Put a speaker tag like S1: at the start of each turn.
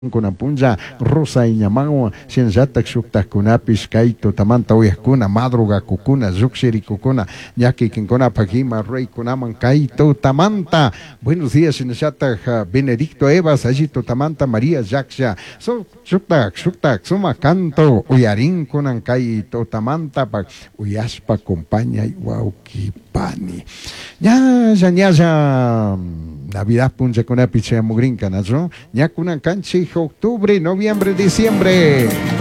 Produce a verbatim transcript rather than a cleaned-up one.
S1: kuna punja rusa iñamawa shenllatak shuktakunapis kay tutamanta uyakuna madrugakukuna lluksirikukuna ñakikinkuna hima reykunaman kay tutamanta. Buenos días shinashatak uh, Benedicto Evas allí tutamanta María Jacksha so shuktak shuktak suma canto uyarinkunan kay tutamanta pa uyaspa compaña wawkipani ya ya ya ya Navidad punja kuna picha mugrinka nazo ñakunan kanchi octubre, noviembre, diciembre.